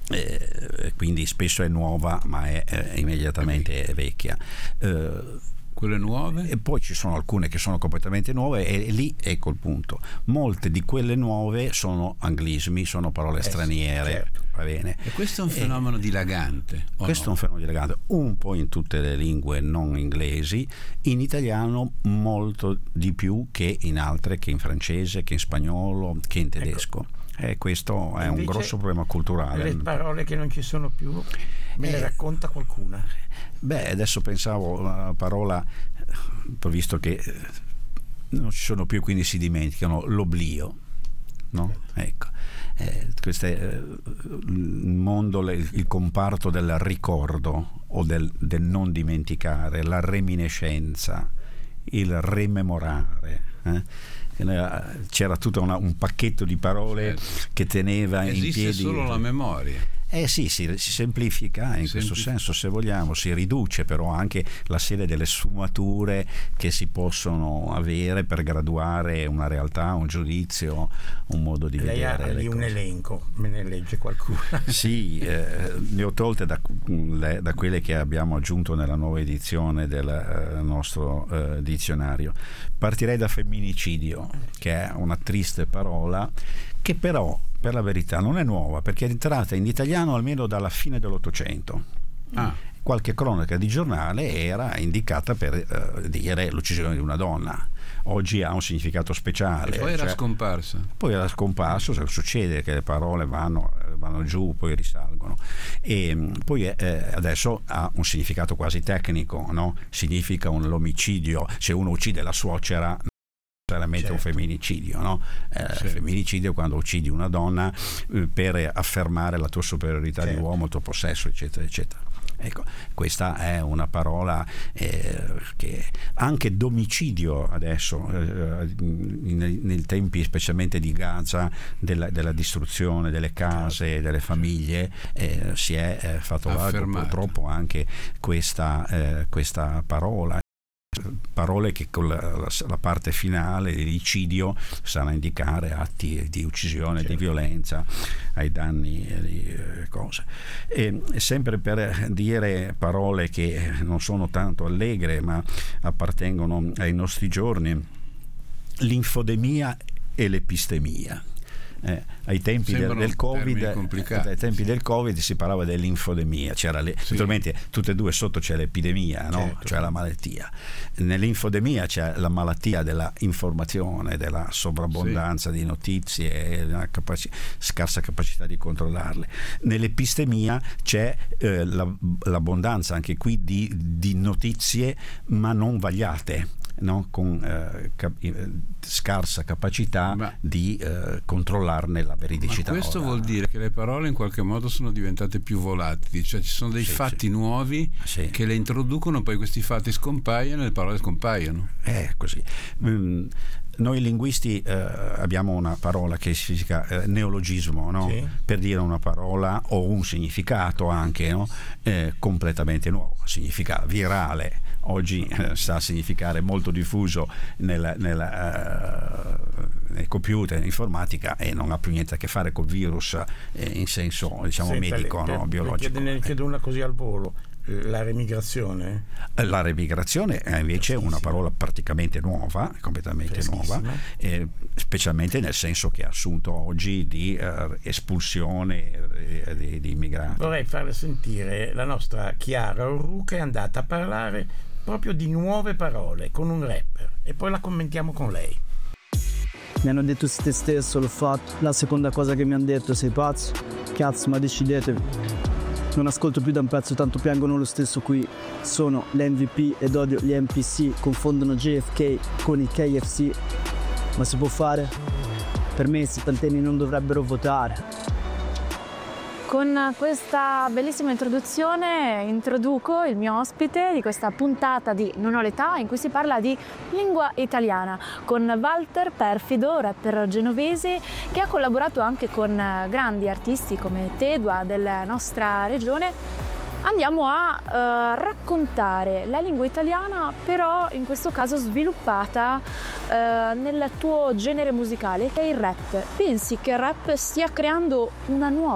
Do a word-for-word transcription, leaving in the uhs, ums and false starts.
eh, quindi spesso è nuova ma è, è immediatamente vecchia. Eh, Quelle nuove? E poi ci sono alcune che sono completamente nuove, e lì ecco il punto. Molte di quelle nuove sono anglismi, sono parole eh straniere, sì, certo. Va bene. E questo è un fenomeno e dilagante? Questo no? è un fenomeno dilagante, un po' in tutte le lingue non inglesi, in italiano molto di più che in altre, che in francese, che in spagnolo, che in tedesco. Ecco. E questo è un grosso problema culturale. Le parole che non ci sono più, me ne eh, racconta qualcuna? Beh, adesso pensavo una parola, visto che non ci sono più, quindi si dimenticano, l'oblio, no? Ecco, eh, questo è eh, il mondo, il comparto del ricordo o del, del non dimenticare, la reminiscenza, il rimemorare. Eh? C'era tutto una, un pacchetto di parole, certo, che teneva Esiste in piedi. Esiste solo la memoria. Eh sì, si, si semplifica in Semplific- questo senso, se vogliamo, si riduce però anche la serie delle sfumature che si possono avere per graduare una realtà, un giudizio, un modo di Lei vedere. Lei ha lì un elenco, me ne legge qualcuno? Sì, eh, ne ho tolte da, da quelle che abbiamo aggiunto nella nuova edizione del eh, nostro eh, dizionario. Partirei da femminicidio, che è una triste parola, che però per la verità non è nuova, perché è entrata in italiano almeno dalla fine dell'Ottocento. Ah. Qualche cronaca di giornale era indicata per eh, dire l'uccisione di una donna. Oggi ha un significato speciale. E poi era cioè, scomparsa. Poi era scomparso, succede che le parole vanno, vanno giù, poi risalgono. E poi eh, adesso ha un significato quasi tecnico, no? Significa un l'omicidio. Se uno uccide la suocera, necessariamente, certo, un femminicidio, no? Eh, certo. Femminicidio è quando uccidi una donna eh, per affermare la tua superiorità, certo, di uomo, il tuo possesso, eccetera, eccetera. Ecco, questa è una parola eh, che anche domicidio adesso, eh, nei, nei tempi specialmente di Gaza, della, della distruzione delle case, delle famiglie, eh, si è eh, fatto largo purtroppo anche questa, eh, questa parola. Parole che con la, la, la parte finale dell'icidio sanno indicare atti di uccisione, certo, di violenza ai danni di eh, cose. E sempre per dire parole che non sono tanto allegre ma appartengono ai nostri giorni, l'infodemia e l'epistemia. Eh, ai tempi del, del Covid ai tempi del Covid si parlava dell'infodemia, c'era le, sì, naturalmente tutte e due sotto c'è l'epidemia, no? Certo, cioè la malattia. Nell'infodemia c'è la malattia della informazione, della sovrabbondanza, sì, di notizie e una capaci- scarsa capacità di controllarle. Nell'epistemia c'è eh, la, l'abbondanza anche qui di, di notizie ma non vagliate, no? Con eh, cap- scarsa capacità ma, di eh, controllarne la veridicità. Ma questo ora. Vuol dire che le parole in qualche modo sono diventate più volatili, cioè ci sono dei sì, fatti sì. nuovi sì. che le introducono, poi questi fatti scompaiono e le parole scompaiono. È così. Mm. Noi linguisti eh, abbiamo una parola che significa eh, neologismo, no? Sì. Per dire una parola o un significato anche, no? eh, completamente nuovo, significa virale. Oggi eh, sta a significare molto diffuso nel, nel, uh, nei computer, nell'informatica, e non ha più niente a che fare col virus eh, in senso, diciamo, Senta, medico, le, no? biologico. Ne chiedo una così al volo. La remigrazione? La remigrazione è invece una parola praticamente nuova, completamente nuova, eh, specialmente nel senso che ha assunto oggi di eh, espulsione eh, di, di immigrati. Vorrei farle sentire la nostra Chiara Orru, che è andata a parlare proprio di nuove parole con un rapper, e poi la commentiamo con lei. Mi hanno detto te stesso, l'ho fatto. La seconda cosa che mi hanno detto: sei pazzo? Cazzo, ma decidetevi. Non ascolto più da un pezzo, tanto piangono lo stesso qui. Sono l'M V P ed odio gli N P C. Confondono J F K con i K F C. Ma si può fare? Per me i settantenni non dovrebbero votare. Con questa bellissima introduzione introduco il mio ospite di questa puntata di Non ho l'età, in cui si parla di lingua italiana, con Walter Perfido, rapper genovese, che ha collaborato anche con grandi artisti come Tedua della nostra regione. Andiamo a uh, raccontare la lingua italiana, però in questo caso sviluppata uh, nel tuo genere musicale, che è il rap. Pensi che il rap stia creando una nuova